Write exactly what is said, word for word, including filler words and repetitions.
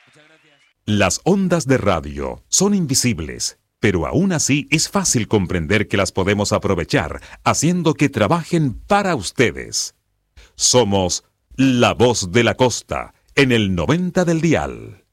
Las ondas de radio son invisibles, pero aún así es fácil comprender que las podemos aprovechar, haciendo que trabajen para ustedes. Somos La Voz de la Costa, en el noventa del dial.